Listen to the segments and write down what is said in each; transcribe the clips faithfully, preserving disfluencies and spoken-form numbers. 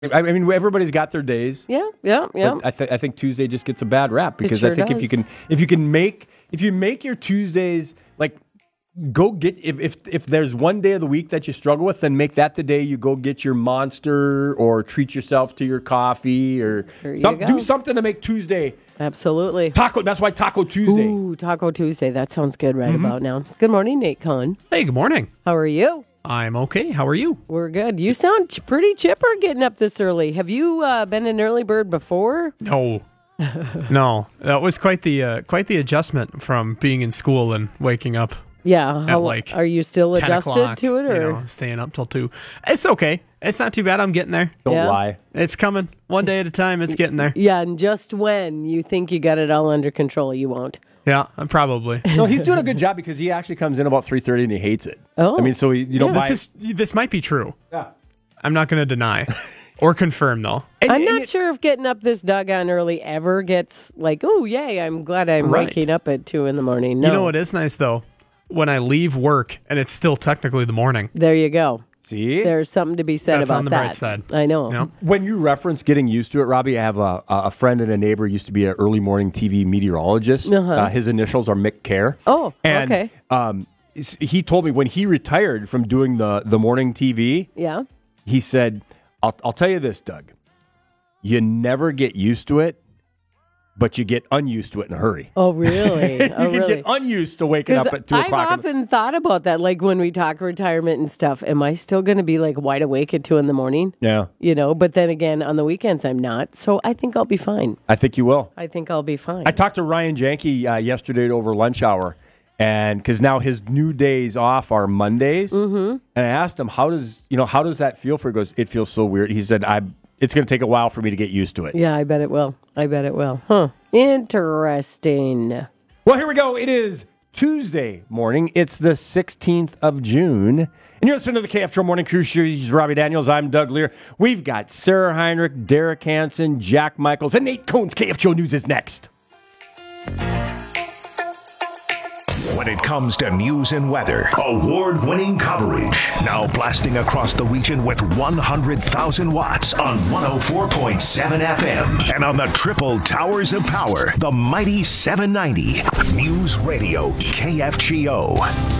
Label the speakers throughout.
Speaker 1: I mean, everybody's got their days.
Speaker 2: Yeah, yeah, yeah.
Speaker 1: I, th- I think Tuesday just gets a bad rap because
Speaker 2: sure
Speaker 1: I think
Speaker 2: does.
Speaker 1: if you can, if you can make, if you make your Tuesdays like, go get if if if there's one day of the week that you struggle with, then make that the day you go get your Monster or treat yourself to your coffee or some, do something to make Tuesday.
Speaker 2: Absolutely.
Speaker 1: Taco. That's why Taco Tuesday.
Speaker 2: Ooh, Taco Tuesday. That sounds good right mm-hmm. about now. Good morning, Nate Cohn.
Speaker 3: Hey, good morning.
Speaker 2: How are you?
Speaker 3: I'm okay. How are you?
Speaker 2: We're good. You sound ch- pretty chipper getting up this early. Have you uh, been an early bird before?
Speaker 3: No. No. That was quite the uh, quite the adjustment from being in school and waking up.
Speaker 2: Yeah. How,
Speaker 3: at like
Speaker 2: are you still adjusted to it? Or
Speaker 3: you know, staying up till two? It's okay. It's not too bad. I'm getting there.
Speaker 1: Don't
Speaker 2: yeah.
Speaker 1: lie.
Speaker 3: It's coming. One day at a time. It's getting there.
Speaker 2: Yeah, and just when you think you got it all under control, you won't.
Speaker 3: Yeah, probably.
Speaker 1: No, he's doing a good job because he actually comes in about three thirty and he hates it.
Speaker 2: Oh.
Speaker 1: I mean, so he, you know,
Speaker 3: yeah.
Speaker 1: by,
Speaker 3: this is this might be true.
Speaker 1: Yeah.
Speaker 3: I'm not going to deny or confirm, though.
Speaker 2: And, I'm not it, sure if getting up this doggone early ever gets like, oh, yay, I'm glad I'm
Speaker 3: right.
Speaker 2: waking up at two in the morning. No.
Speaker 3: You know what is nice, though? When I leave work and it's still technically the morning.
Speaker 2: There you go.
Speaker 1: See?
Speaker 2: There's something to be said
Speaker 3: That's
Speaker 2: about that.
Speaker 3: on the bright side.
Speaker 2: I know.
Speaker 3: Yep.
Speaker 1: When you reference getting used to it, Robbie, I have a, a friend and a neighbor used to be an early morning T V meteorologist.
Speaker 2: Uh-huh.
Speaker 1: Uh, his initials are Mick Kerr.
Speaker 2: Oh,
Speaker 1: and,
Speaker 2: okay.
Speaker 1: Um, he told me when he retired from doing the, the morning T V,
Speaker 2: yeah.
Speaker 1: he said, I'll, I'll tell you this, Doug. You never get used to it, but you get unused to it in a hurry.
Speaker 2: Oh, really?
Speaker 1: you
Speaker 2: oh, really?
Speaker 1: get unused to waking up at two
Speaker 2: I've
Speaker 1: o'clock.
Speaker 2: I've often thought about that, like when we talk retirement and stuff. Am I still going to be like wide awake at two in the morning?
Speaker 1: Yeah.
Speaker 2: You know, but then again, on the weekends, I'm not. So I think I'll be fine.
Speaker 1: I think you will.
Speaker 2: I think I'll be fine.
Speaker 1: I talked to Ryan Janke uh, yesterday over lunch hour, and because now his new days off are Mondays,
Speaker 2: mm-hmm.
Speaker 1: and I asked him, how does, you know, how does that feel for you? He goes, it feels so weird. He said, I. It's going to take a while for me to get used to it.
Speaker 2: Yeah, I bet it will. I bet it will. Huh. Interesting.
Speaker 1: Well, here we go. It is Tuesday morning. It's the sixteenth of June. And you're listening to the K F G O Morning Crew. She's Robbie Daniels. I'm Doug Lear. We've got Sarah Heinrich, Derek Hansen, Jack Michaels, and Nate Cohn's K F G O News is next.
Speaker 4: When it comes to news and weather, award-winning coverage. Now blasting across the region with one hundred thousand watts on one oh four point seven F M. And on the triple towers of power, the mighty seven ninety. News Radio K F G O.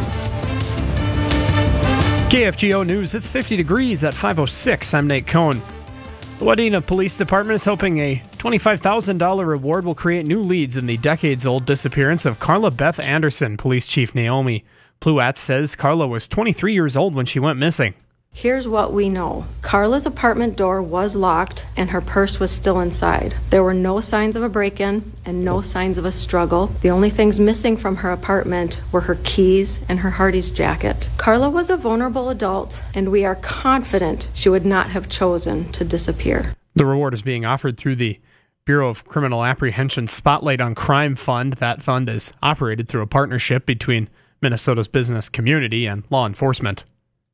Speaker 3: K F G O News, it's fifty degrees at five oh six. I'm Nate Cohn. The Wadena Police Department is hoping a twenty-five thousand dollars reward will create new leads in the decades-old disappearance of Carla Beth Anderson. Police Chief Naomi Pluat says Carla was twenty-three years old when she went missing.
Speaker 5: Here's what we know. Carla's apartment door was locked and her purse was still inside. There were no signs of a break-in and no signs of a struggle. The only things missing from her apartment were her keys and her Hardee's jacket. Carla was a vulnerable adult, and we are confident she would not have chosen to disappear.
Speaker 3: The reward is being offered through the Bureau of Criminal Apprehension Spotlight on Crime Fund. That fund is operated through a partnership between Minnesota's business community and law enforcement.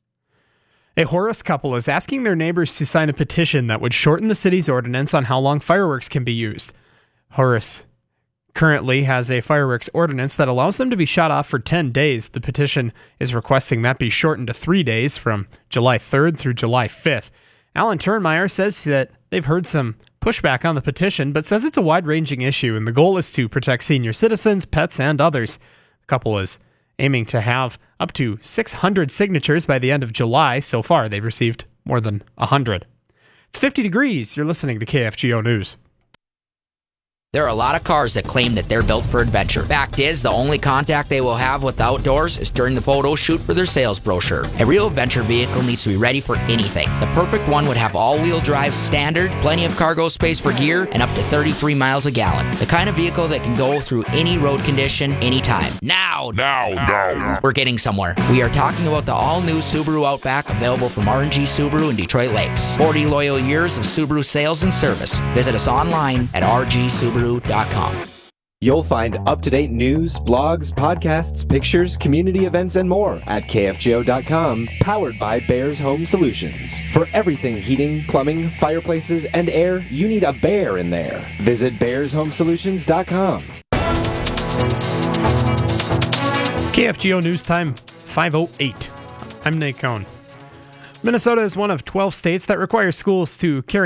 Speaker 3: A Horace couple is asking their neighbors to sign a petition that would shorten the city's ordinance on how long fireworks can be used. Horace currently has a fireworks ordinance that allows them to be shot off for ten days. The petition is requesting that be shortened to three days from July third through July fifth. Alan Turnmeyer says that they've heard some pushback on the petition, but says it's a wide-ranging issue, and the goal is to protect senior citizens, pets, and others. The couple is aiming to have up to six hundred signatures by the end of July. So far, they've received more than one hundred. It's fifty degrees. You're listening to K F G O News.
Speaker 6: There are a lot of cars that claim that they're built for adventure. Fact is, the only contact they will have with the outdoors is during the photo shoot for their sales brochure. A real adventure vehicle needs to be ready for anything. The perfect one would have all-wheel drive standard, plenty of cargo space for gear, and up to thirty-three miles a gallon. The kind of vehicle that can go through any road condition, anytime. Now!
Speaker 4: Now, now.
Speaker 6: We're getting somewhere. We are talking about the all-new Subaru Outback, available from R and G Subaru in Detroit Lakes. forty loyal years of Subaru sales and service. Visit us online at r g subaru dot com.
Speaker 7: You'll find up-to-date news, blogs, podcasts, pictures, community events, and more at k f g o dot com, powered by Bears Home Solutions. For everything heating, plumbing, fireplaces, and air, you need a bear in there. Visit bears home solutions dot com.
Speaker 3: K F G O News Time, five oh eight. I'm Nate Cohn. Minnesota is one of twelve states that require schools to carry